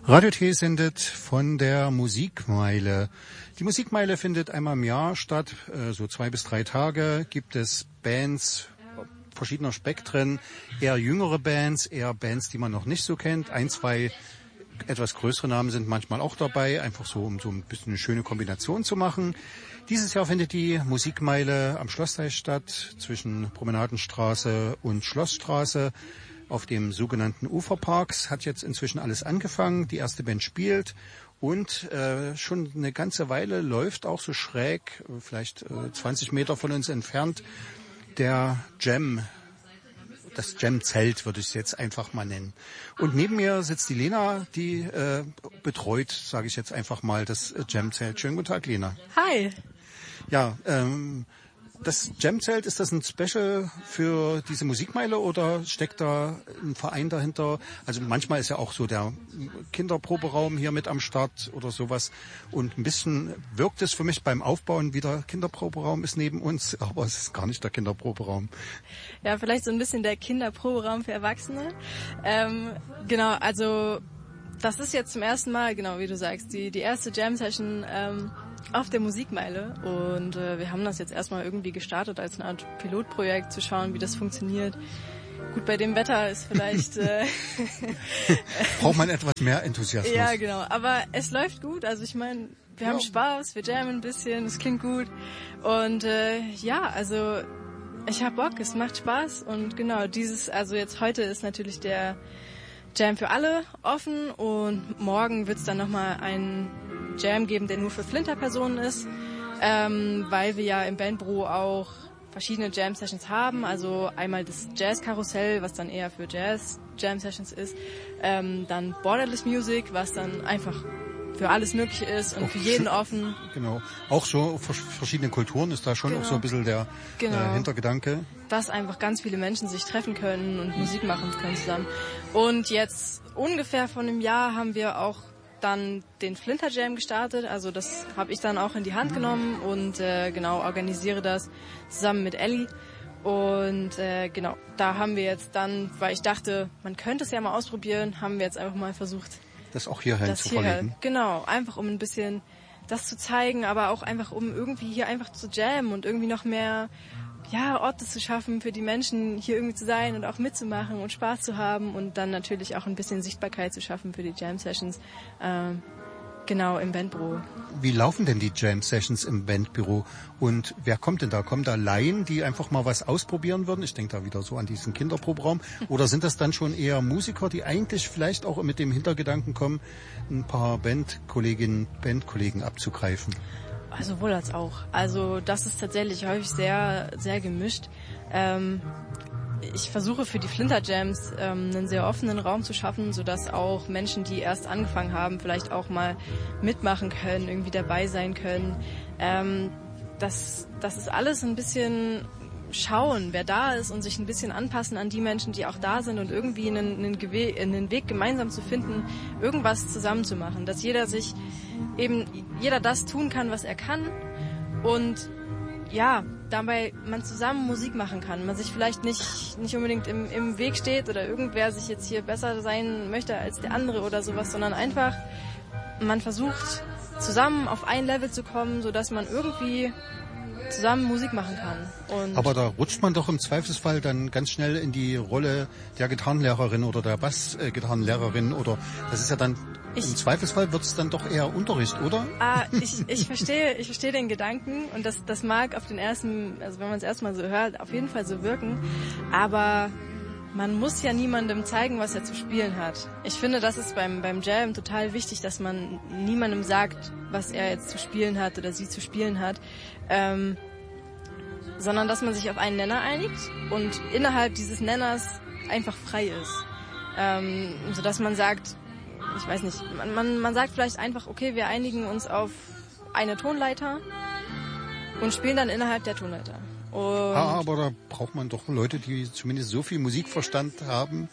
Radio T sendet von der Musikmeile. Die Musikmeile findet einmal im Jahr statt, so 2 bis 3 Tage. Gibt es Bands verschiedener Spektren, eher jüngere Bands, eher Bands, die man noch nicht so kennt. 1, 2 etwas größere Namen sind manchmal auch dabei, einfach so, um so ein bisschen eine schöne Kombination zu machen. Dieses Jahr findet die Musikmeile am Schlossteich statt, zwischen Promenadenstraße und Schlossstraße. Auf dem sogenannten Uferparks hat jetzt inzwischen alles angefangen. Die erste Band spielt und schon eine ganze Weile läuft auch so schräg, vielleicht 20 Meter von uns entfernt, der Jam. Das Jam-Zelt würde ich es jetzt einfach mal nennen. Und neben mir sitzt die Lena, die betreut, sage ich jetzt einfach mal, das Jam-Zelt. Schönen guten Tag, Lena. Hi. Ja, das Jam-Zelt, ist das ein Special für diese Musikmeile oder steckt da ein Verein dahinter? Also manchmal ist ja auch so der Kinderproberaum hier mit am Start oder sowas. Und ein bisschen wirkt es für mich beim Aufbauen wieder, Kinderproberaum ist neben uns, aber es ist gar nicht der Kinderproberaum. Ja, vielleicht so ein bisschen der Kinderproberaum für Erwachsene. Genau, also das ist jetzt zum ersten Mal, genau wie du sagst, die erste Jam-Session auf der Musikmeile und wir haben das jetzt erstmal irgendwie gestartet als eine Art Pilotprojekt, zu schauen, wie das funktioniert. Gut, bei dem Wetter ist vielleicht... braucht man etwas mehr Enthusiasmus. Ja, genau, aber es läuft gut, also ich meine, wir haben Spaß, wir jammen ein bisschen, es klingt gut und ja, also ich hab Bock, es macht Spaß und genau, also jetzt heute ist natürlich der Jam für alle offen und morgen wird's dann nochmal einen Jam geben, der nur für Flinter-Personen ist, weil wir ja im Bandbüro auch verschiedene Jam-Sessions haben, also einmal das Jazz-Karussell, was dann eher für Jazz-Jam-Sessions ist, dann Borderless Music, was dann einfach für alles Mögliche ist und für jeden offen. Genau, auch so verschiedene Kulturen ist da schon auch so ein bisschen der Hintergedanke. Dass einfach ganz viele Menschen sich treffen können und Musik machen können zusammen. Und jetzt ungefähr vor einem Jahr haben wir auch dann den Flinter Jam gestartet, also das habe ich dann auch in die Hand genommen und genau organisiere das zusammen mit Ellie. Und genau, da haben wir jetzt dann, weil ich dachte, man könnte es ja mal ausprobieren, haben wir jetzt einfach mal versucht, das auch hierhin zu verlegen. Genau, einfach um ein bisschen das zu zeigen, aber auch einfach um irgendwie hier einfach zu jammen und irgendwie noch mehr Orte zu schaffen für die Menschen, hier irgendwie zu sein und auch mitzumachen und Spaß zu haben und dann natürlich auch ein bisschen Sichtbarkeit zu schaffen für die Jam-Sessions, genau, im Bandbüro. Wie laufen denn die Jam-Sessions im Bandbüro und wer kommt denn da? Kommen da Laien, die einfach mal was ausprobieren würden? Ich denke da wieder so an diesen Kinderproberaum. Oder sind das dann schon eher Musiker, die eigentlich vielleicht auch mit dem Hintergedanken kommen, ein paar Bandkollegen abzugreifen? Also sowohl als auch. Also das ist tatsächlich häufig sehr, sehr gemischt. Ich versuche für die Flinter Jams einen sehr offenen Raum zu schaffen, sodass auch Menschen, die erst angefangen haben, vielleicht auch mal mitmachen können, irgendwie dabei sein können. Das ist alles ein bisschen schauen, wer da ist und sich ein bisschen anpassen an die Menschen, die auch da sind und irgendwie einen Weg gemeinsam zu finden, irgendwas zusammen zu machen, dass jeder das tun kann, was er kann und dabei man zusammen Musik machen kann, man sich vielleicht nicht unbedingt im Weg steht oder irgendwer sich jetzt hier besser sein möchte als der andere oder sowas, sondern einfach man versucht zusammen auf ein Level zu kommen, sodass man irgendwie zusammen Musik machen kann. Aber da rutscht man doch im Zweifelsfall dann ganz schnell in die Rolle der Gitarrenlehrerin oder der Bassgitarrenlehrerin oder das ist ja dann im Zweifelsfall wird es dann doch eher Unterricht, oder? Ich verstehe den Gedanken und das mag auf den ersten, also wenn man es erstmal so hört, auf jeden Fall so wirken, aber man muss ja niemandem zeigen, was er zu spielen hat. Ich finde, das ist beim Jam total wichtig, dass man niemandem sagt, was er jetzt zu spielen hat oder sie zu spielen hat, sondern dass man sich auf einen Nenner einigt und innerhalb dieses Nenners einfach frei ist. Sodass man sagt, ich weiß nicht, man sagt vielleicht einfach, okay, wir einigen uns auf eine Tonleiter und spielen dann innerhalb der Tonleiter. Aber da braucht man doch Leute, die zumindest so viel Musikverstand haben,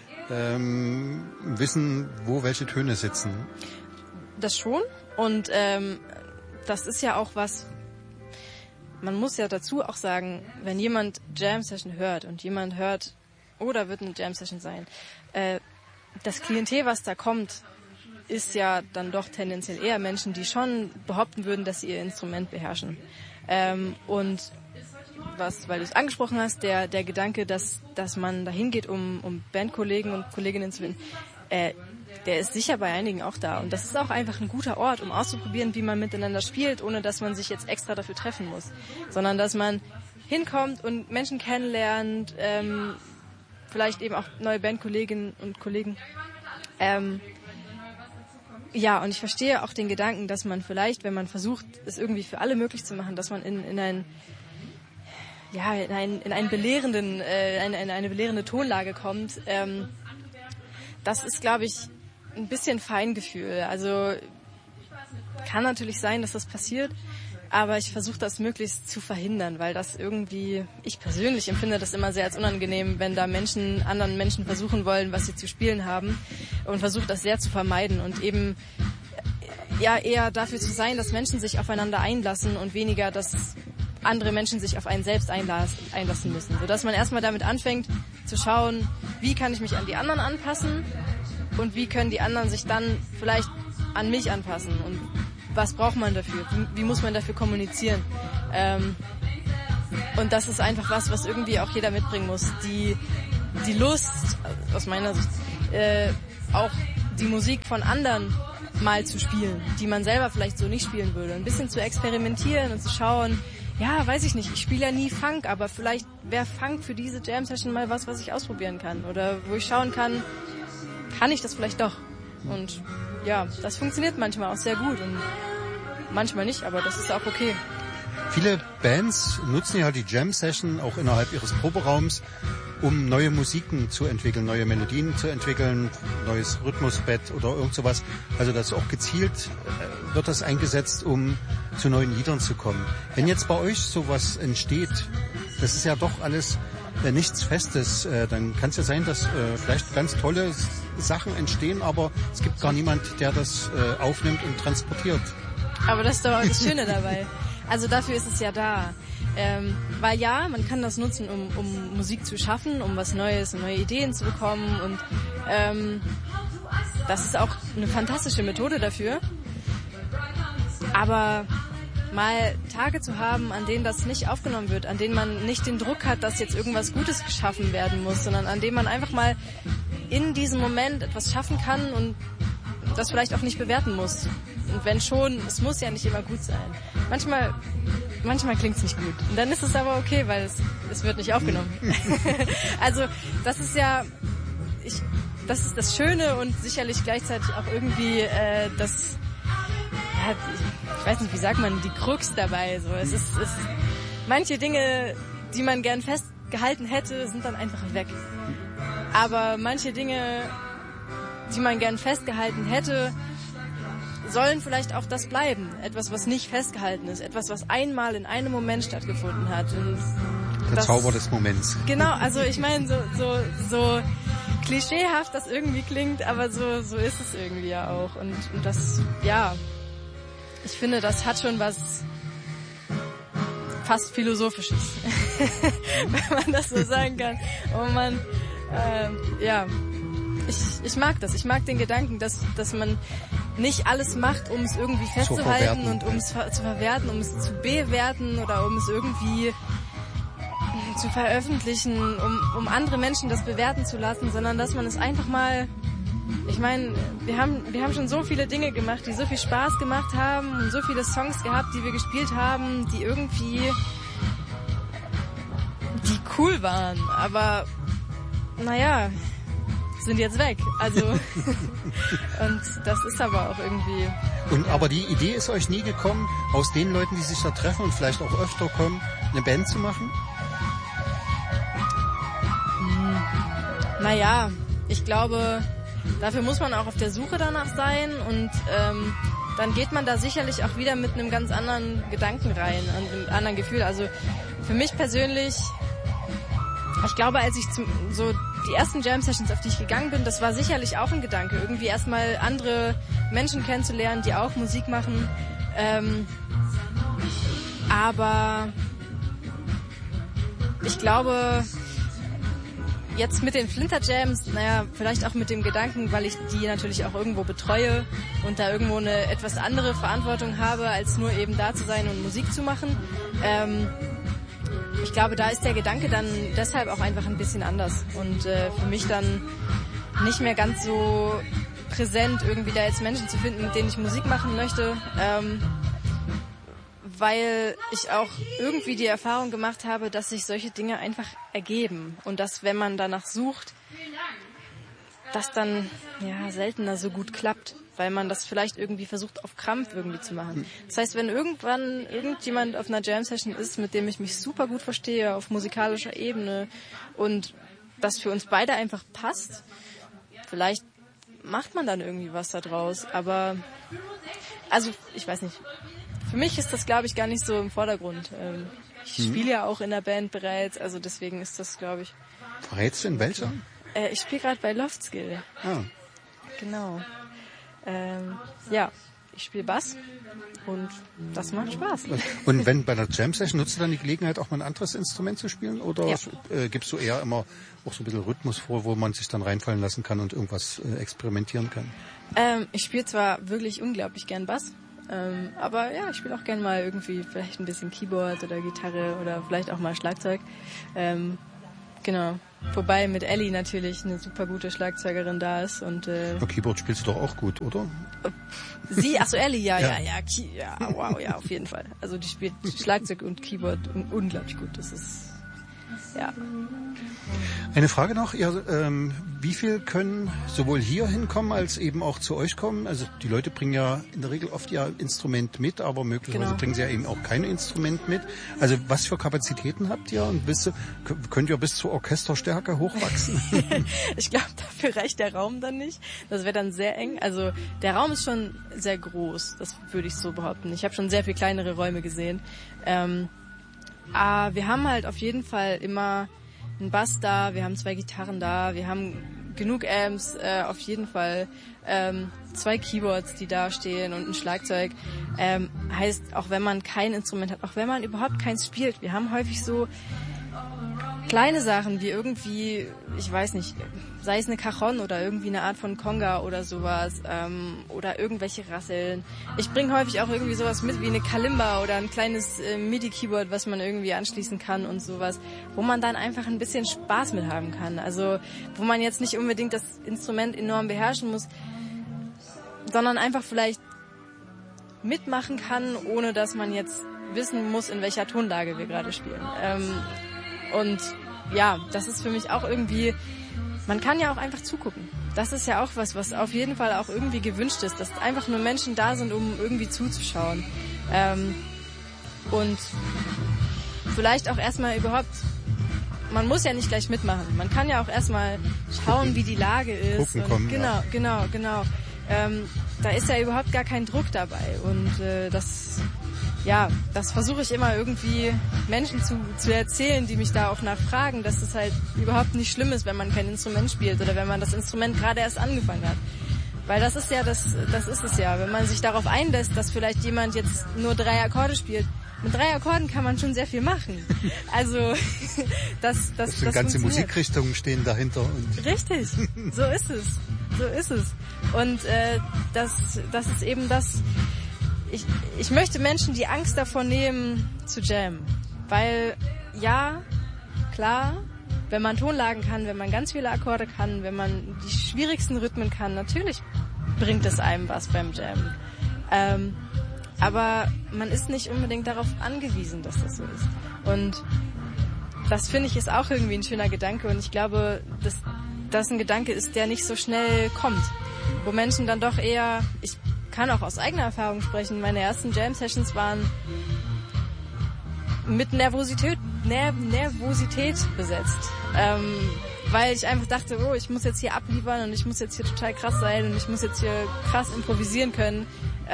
wissen, wo welche Töne sitzen. Das schon. Und das ist ja auch was, man muss ja dazu auch sagen, wenn jemand Jam-Session hört und jemand hört, oder wird eine Jam-Session sein, das Klientel, was da kommt, ist ja dann doch tendenziell eher Menschen, die schon behaupten würden, dass sie ihr Instrument beherrschen. Und weil du es angesprochen hast, der Gedanke, dass man dahin geht, um Bandkollegen und Kolleginnen zu finden, der ist sicher bei einigen auch da. Und das ist auch einfach ein guter Ort, um auszuprobieren, wie man miteinander spielt, ohne dass man sich jetzt extra dafür treffen muss. Sondern dass man hinkommt und Menschen kennenlernt, vielleicht eben auch neue Bandkolleginnen und Kollegen. Ja, und ich verstehe auch den Gedanken, dass man vielleicht, wenn man versucht, es irgendwie für alle möglich zu machen, dass man in eine belehrende Tonlage kommt. Das ist, glaube ich, ein bisschen Feingefühl. Also kann natürlich sein, dass das passiert, aber ich versuche das möglichst zu verhindern, weil das irgendwie, ich persönlich empfinde das immer sehr als unangenehm, wenn da anderen Menschen versuchen wollen, was sie zu spielen haben, und versuche das sehr zu vermeiden und eben ja eher dafür zu sein, dass Menschen sich aufeinander einlassen und weniger, dass andere Menschen sich auf einen selbst einlassen müssen. Sodass man erstmal damit anfängt zu schauen, wie kann ich mich an die anderen anpassen und wie können die anderen sich dann vielleicht an mich anpassen und was braucht man dafür, wie muss man dafür kommunizieren. Und das ist einfach was irgendwie auch jeder mitbringen muss. Die Lust, aus meiner Sicht, auch die Musik von anderen mal zu spielen, die man selber vielleicht so nicht spielen würde. Ein bisschen zu experimentieren und zu schauen, ja, weiß ich nicht, ich spiele ja nie Funk, aber vielleicht wäre Funk für diese Jam-Session mal was ich ausprobieren kann. Oder wo ich schauen kann ich das vielleicht doch. Und ja, das funktioniert manchmal auch sehr gut und manchmal nicht, aber das ist auch okay. Viele Bands nutzen ja die Jam-Session auch innerhalb ihres Proberaums, um neue Musiken zu entwickeln, neue Melodien zu entwickeln, neues Rhythmusbett oder irgend sowas. Also das auch gezielt wird das eingesetzt, um zu neuen Liedern zu kommen. Wenn jetzt bei euch sowas entsteht, das ist ja doch alles nichts Festes, dann kann es ja sein, dass vielleicht ganz tolle Sachen entstehen, aber es gibt gar niemand, der das aufnimmt und transportiert. Aber das ist doch auch das Schöne dabei. Also dafür ist es ja da. Weil ja, man kann das nutzen, um Musik zu schaffen, um was Neues, neue Ideen zu bekommen. Und das ist auch eine fantastische Methode dafür. Aber mal Tage zu haben, an denen das nicht aufgenommen wird, an denen man nicht den Druck hat, dass jetzt irgendwas Gutes geschaffen werden muss, sondern an denen man einfach mal in diesem Moment etwas schaffen kann und das vielleicht auch nicht bewerten muss. Und wenn schon, es muss ja nicht immer gut sein. Manchmal klingt es nicht gut. Und dann ist es aber okay, weil es wird nicht aufgenommen. Also das ist ja, das ist das Schöne und sicherlich gleichzeitig auch irgendwie das, ja, ich weiß nicht, wie sagt man, die Krux dabei. So, es ist manche Dinge, die man gern festgehalten hätte, sind dann einfach weg. Aber manche Dinge, die man gern festgehalten hätte, sollen vielleicht auch das bleiben. Etwas, was nicht festgehalten ist. Etwas, was einmal in einem Moment stattgefunden hat. Und der Zauber des Moments. Genau, also ich meine, so klischeehaft das irgendwie klingt, aber so ist es irgendwie ja auch. Und das, ja, ich finde, das hat schon was fast Philosophisches. Wenn man das so sagen kann. Und man, ja, ich mag das. Ich mag den Gedanken, dass man nicht alles macht, um es irgendwie festzuhalten und um es zu verwerten, um es zu bewerten oder um es irgendwie zu veröffentlichen, um andere Menschen das bewerten zu lassen, sondern dass man es einfach mal, ich meine, wir haben schon so viele Dinge gemacht, die so viel Spaß gemacht haben und so viele Songs gehabt, die wir gespielt haben, die cool waren, aber naja, sind jetzt weg. Also und das ist aber auch irgendwie. Und aber die Idee ist euch nie gekommen, aus den Leuten, die sich da treffen und vielleicht auch öfter kommen, eine Band zu machen? Naja, ich glaube, dafür muss man auch auf der Suche danach sein und dann geht man da sicherlich auch wieder mit einem ganz anderen Gedanken rein und einem anderen Gefühl. Also für mich persönlich, ich glaube, als ich so die ersten Jam-Sessions, auf die ich gegangen bin, das war sicherlich auch ein Gedanke, irgendwie erstmal andere Menschen kennenzulernen, die auch Musik machen. Aber ich glaube, jetzt mit den Flinter Jams, vielleicht auch mit dem Gedanken, weil ich die natürlich auch irgendwo betreue und da irgendwo eine etwas andere Verantwortung habe, als nur eben da zu sein und Musik zu machen. Ich glaube, da ist der Gedanke dann deshalb auch einfach ein bisschen anders und für mich dann nicht mehr ganz so präsent, irgendwie da jetzt Menschen zu finden, mit denen ich Musik machen möchte, weil ich auch irgendwie die Erfahrung gemacht habe, dass sich solche Dinge einfach ergeben und dass, wenn man danach sucht, das dann seltener so gut klappt, weil man das vielleicht irgendwie versucht, auf Krampf irgendwie zu machen. Das heißt, wenn irgendwann irgendjemand auf einer Jam-Session ist, mit dem ich mich super gut verstehe, auf musikalischer Ebene und das für uns beide einfach passt, vielleicht macht man dann irgendwie was da draus, aber also ich weiß nicht. Für mich ist das, glaube ich, gar nicht so im Vordergrund. Ich spiele ja auch in der Band bereits, also deswegen ist das, glaube ich... Bereits in welcher? Ich spiele gerade bei Loftskill. Ah. Genau. Ich spiele Bass und das macht Spaß. Und wenn bei der Jam-Session, nutzt du dann die Gelegenheit, auch mal ein anderes Instrument zu spielen? Oder gibst du eher immer auch so ein bisschen Rhythmus vor, wo man sich dann reinfallen lassen kann und irgendwas experimentieren kann? Ich spiele zwar wirklich unglaublich gern Bass, aber ja, ich spiele auch gern mal irgendwie vielleicht ein bisschen Keyboard oder Gitarre oder vielleicht auch mal Schlagzeug. Genau. Wobei mit Ellie natürlich eine super gute Schlagzeugerin da ist und Keyboard spielst du doch auch gut, oder? Sie, achso, Ellie, ja, wow, ja, auf jeden Fall. Also die spielt Schlagzeug und Keyboard unglaublich gut. Das ist Eine Frage noch, wie viel können sowohl hier hinkommen als eben auch zu euch kommen? Also die Leute bringen ja in der Regel oft ihr Instrument mit, aber möglicherweise bringen sie ja eben auch kein Instrument mit. Also was für Kapazitäten habt ihr und könnt ihr bis zur Orchesterstärke hochwachsen? Ich glaube, dafür reicht der Raum dann nicht. Das wäre dann sehr eng. Also der Raum ist schon sehr groß, das würde ich so behaupten. Ich habe schon sehr viel kleinere Räume gesehen. Wir haben halt auf jeden Fall immer einen Bass da, wir haben 2 Gitarren da, wir haben genug Amps, auf jeden Fall 2 Keyboards, die da stehen und ein Schlagzeug. Heißt, auch wenn man kein Instrument hat, auch wenn man überhaupt keins spielt, wir haben häufig so kleine Sachen wie irgendwie, ich weiß nicht, sei es eine Cajon oder irgendwie eine Art von Conga oder sowas, oder irgendwelche Rasseln. Ich bringe häufig auch irgendwie sowas mit wie eine Kalimba oder ein kleines MIDI-Keyboard, was man irgendwie anschließen kann und sowas, wo man dann einfach ein bisschen Spaß mit haben kann. Also wo man jetzt nicht unbedingt das Instrument enorm beherrschen muss, sondern einfach vielleicht mitmachen kann, ohne dass man jetzt wissen muss, in welcher Tonlage wir gerade spielen. Und ja, das ist für mich auch irgendwie, man kann ja auch einfach zugucken. Das ist ja auch was auf jeden Fall auch irgendwie gewünscht ist, dass einfach nur Menschen da sind, um irgendwie zuzuschauen. Und vielleicht auch erstmal überhaupt, man muss ja nicht gleich mitmachen. Man kann ja auch erstmal schauen, wie die Lage ist. Gucken, kommen, Genau. Da ist ja überhaupt gar kein Druck dabei. Und das versuche ich immer irgendwie Menschen zu erzählen, die mich da auch nachfragen, dass es halt überhaupt nicht schlimm ist, wenn man kein Instrument spielt oder wenn man das Instrument gerade erst angefangen hat. Weil das ist es ja, wenn man sich darauf einlässt, dass vielleicht jemand jetzt nur 3 Akkorde spielt. Mit 3 Akkorden kann man schon sehr viel machen. Also das ganze Musikrichtungen stehen dahinter. Und richtig, so ist es. Und das ist eben das. Ich möchte Menschen die Angst davor nehmen, zu jammen. Weil, ja, klar, wenn man Tonlagen kann, wenn man ganz viele Akkorde kann, wenn man die schwierigsten Rhythmen kann, natürlich bringt es einem was beim Jammen. Aber man ist nicht unbedingt darauf angewiesen, dass das so ist. Und das, finde ich, ist auch irgendwie ein schöner Gedanke. Und ich glaube, dass das ein Gedanke ist, der nicht so schnell kommt. Wo Menschen dann doch eher... Ich kann auch aus eigener Erfahrung sprechen. Meine ersten Jam-Sessions waren mit Nervosität besetzt. Weil ich einfach dachte, ich muss jetzt hier abliefern und ich muss jetzt hier total krass sein und ich muss jetzt hier krass improvisieren können.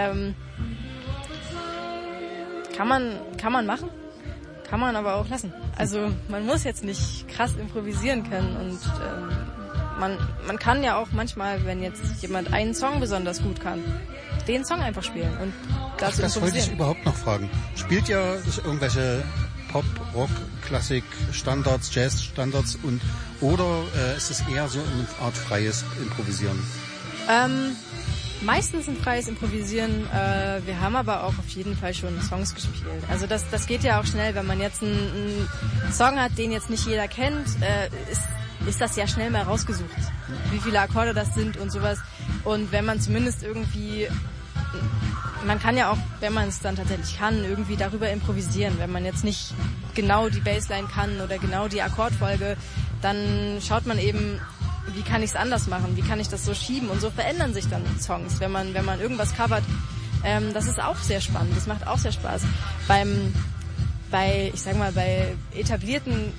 Kann man machen, kann man aber auch lassen. Also man muss jetzt nicht krass improvisieren können und man kann ja auch manchmal, wenn jetzt jemand einen Song besonders gut kann, den Song einfach spielen und dazu das wollte ich überhaupt noch fragen. Spielt ihr irgendwelche Pop, Rock, Klassik, Standards, Jazz-Standards oder ist es eher so eine Art freies Improvisieren? Meistens ein freies Improvisieren. Wir haben aber auch auf jeden Fall schon Songs gespielt. Also das geht ja auch schnell, wenn man jetzt einen Song hat, den jetzt nicht jeder kennt, ist das ja schnell mal rausgesucht, wie viele Akkorde das sind und sowas. Und wenn man zumindest irgendwie, man kann ja auch, wenn man es dann tatsächlich kann, irgendwie darüber improvisieren. Wenn man jetzt nicht genau die Bassline kann oder genau die Akkordfolge, dann schaut man eben, wie kann ich es anders machen, wie kann ich das so schieben, und so verändern sich dann Songs, wenn man irgendwas covert. Das ist auch sehr spannend, das macht auch sehr Spaß. Bei etablierten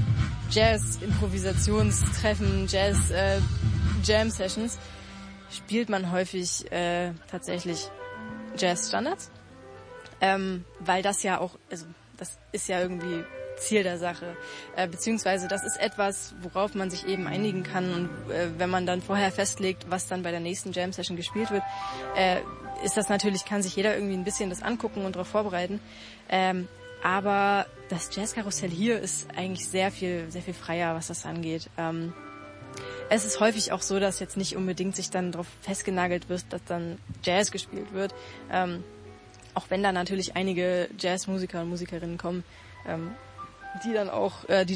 Jazz-Improvisationstreffen, Jazz-Jam-Sessions spielt man häufig tatsächlich Jazz-Standards, weil das ja auch, also das ist ja irgendwie Ziel der Sache, beziehungsweise das ist etwas, worauf man sich eben einigen kann, und wenn man dann vorher festlegt, was dann bei der nächsten Jam-Session gespielt wird, ist das natürlich, kann sich jeder irgendwie ein bisschen das angucken und darauf vorbereiten, aber das Jazzkarussell hier ist eigentlich sehr viel freier, was das angeht. Es ist häufig auch so, dass jetzt nicht unbedingt sich dann darauf festgenagelt wird, dass dann Jazz gespielt wird, auch wenn da natürlich einige Jazzmusiker und Musikerinnen kommen, die dann auch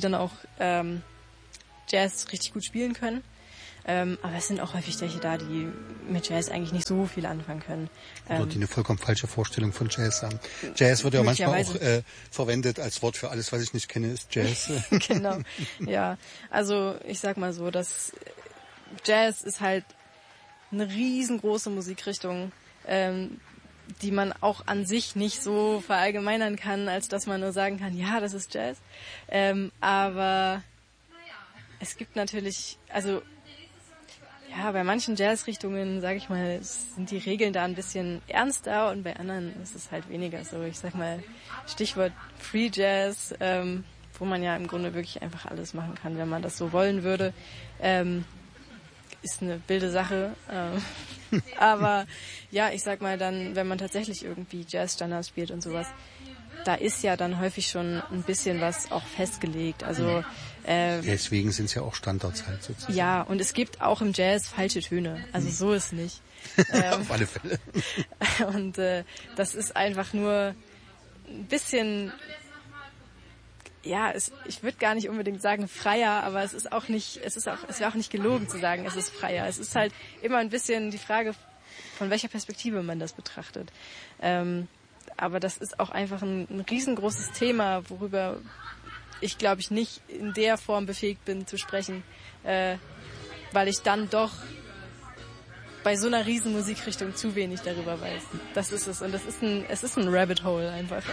Jazz richtig gut spielen können. Aber es sind auch häufig welche da, die mit Jazz eigentlich nicht so viel anfangen können. Oder die eine vollkommen falsche Vorstellung von Jazz haben. Jazz wird ja manchmal auch verwendet als Wort für alles, was ich nicht kenne, ist Jazz. Genau, ja. Also ich sag mal so, dass Jazz ist halt eine riesengroße Musikrichtung, die man auch an sich nicht so verallgemeinern kann, als dass man nur sagen kann, ja, das ist Jazz. Aber es gibt natürlich, also ja, bei manchen Jazzrichtungen, sage ich mal, sind die Regeln da ein bisschen ernster, und bei anderen ist es halt weniger so. Ich sag mal, Stichwort Free Jazz, wo man ja im Grunde wirklich einfach alles machen kann, wenn man das so wollen würde. Ist eine wilde Sache. Aber ja, ich sag mal dann, wenn man tatsächlich irgendwie Jazzstandards spielt und sowas, da ist ja dann häufig schon ein bisschen was auch festgelegt. Also deswegen sind es ja auch Standards halt sozusagen. Ja, und es gibt auch im Jazz falsche Töne. Also so ist nicht. Auf alle Fälle. Und das ist einfach nur ein bisschen, ja, ich würde gar nicht unbedingt sagen freier, aber es wäre auch nicht gelogen zu sagen, es ist freier. Es ist halt immer ein bisschen die Frage, von welcher Perspektive man das betrachtet. Aber das ist auch einfach ein riesengroßes Thema, worüber ich, glaube ich, nicht in der Form befähigt bin zu sprechen, weil ich dann doch bei so einer riesen Musikrichtung zu wenig darüber weiß. Das ist es. Und es ist ein Rabbit Hole einfach.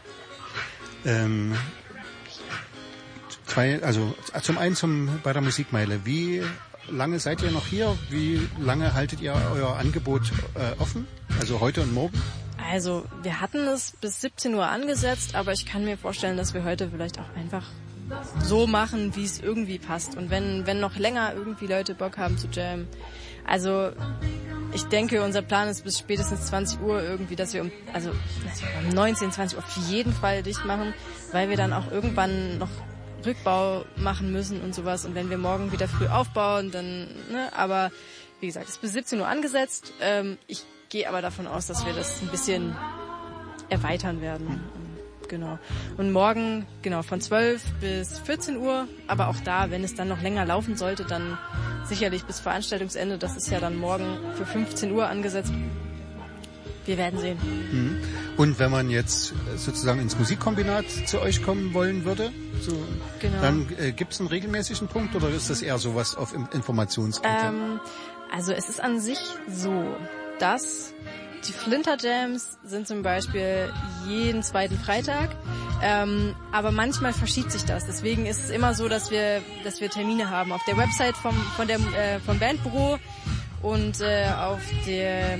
Zum einen bei der Musikmeile. Wie lange seid ihr noch hier? Wie lange haltet ihr euer Angebot offen? Also heute und morgen? Also wir hatten es bis 17 Uhr angesetzt, aber ich kann mir vorstellen, dass wir heute vielleicht auch einfach so machen, wie es irgendwie passt. Und wenn noch länger irgendwie Leute Bock haben zu jammen. Also ich denke, unser Plan ist bis spätestens 20 Uhr irgendwie, dass wir um 19, 20 Uhr auf jeden Fall dicht machen, weil wir dann auch irgendwann noch Rückbau machen müssen und sowas. Und wenn wir morgen wieder früh aufbauen, dann, aber wie gesagt, es ist bis 17 Uhr angesetzt. Ich gehe aber davon aus, dass wir das ein bisschen erweitern werden. Genau. Und morgen, von 12 bis 14 Uhr, aber auch da, wenn es dann noch länger laufen sollte, dann sicherlich bis Veranstaltungsende. Das ist ja dann morgen für 15 Uhr angesetzt. Wir werden sehen. Und wenn man jetzt sozusagen ins Musikkombinat zu euch kommen wollen würde, dann gibt es einen regelmäßigen Punkt, oder ist das eher sowas auf Informationskette? Also es ist an sich so, dass die Flinter Jams sind zum Beispiel jeden zweiten Freitag, aber manchmal verschiebt sich das. Deswegen ist es immer so, dass wir Termine haben auf der Website vom Bandbüro und auf der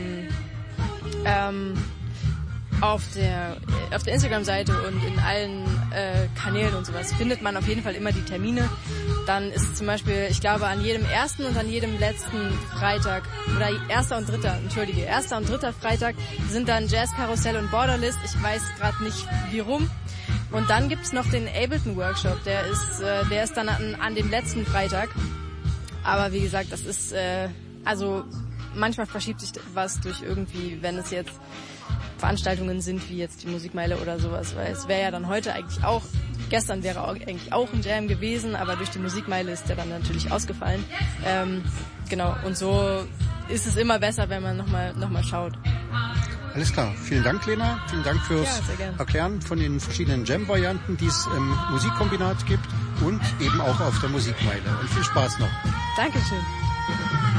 Instagram-Seite und in allen Kanälen und sowas findet man auf jeden Fall immer die Termine. Dann ist zum Beispiel, ich glaube, an jedem ersten und an jedem letzten Freitag, oder erster und dritter Freitag sind dann Jazzkarussell und Borderlist. Ich weiß gerade nicht, wie rum. Und dann gibt's noch den Ableton Workshop, der ist dann an dem letzten Freitag. Aber wie gesagt, das ist, also manchmal verschiebt sich was durch irgendwie, wenn es jetzt Veranstaltungen sind, wie jetzt die Musikmeile oder sowas, weil es wäre ja dann heute eigentlich auch, gestern wäre eigentlich auch ein Jam gewesen, aber durch die Musikmeile ist der dann natürlich ausgefallen. Genau, und so ist es immer besser, wenn man noch mal schaut. Alles klar. Vielen Dank, Lena. Vielen Dank fürs Erklären von den verschiedenen Jam-Varianten, die es im Musikkombinat gibt und eben auch auf der Musikmeile. Und viel Spaß noch. Dankeschön.